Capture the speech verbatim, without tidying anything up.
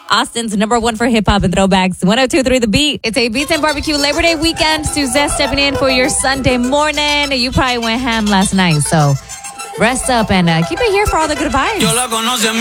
Austin's number one for hip hop and throwbacks. one oh two point three The Beat. It's a Beats and Barbecue Labor Day weekend. Suzette stepping in for your Sunday morning. You probably went ham last night, so rest up and uh, keep it here for all the good vibes.